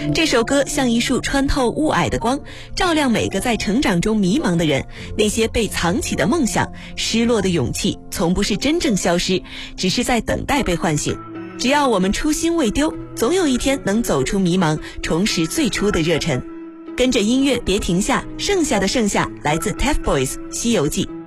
这首歌像一束穿透雾霭的光，照亮每个在成长中迷茫的人。那些被藏起的梦想，失落的勇气，从不是真正消失，只是在等待被唤醒。只要我们初心未丢，总有一天能走出迷茫，重拾最初的热忱。跟着音乐别停下，剩下的剩下来自 TFBOYS《西游记》。